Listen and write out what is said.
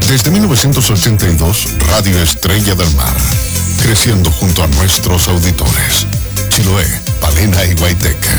Desde 1982, Radio Estrella del Mar, creciendo junto a nuestros auditores. Chiloé, Palena y Guaiteca.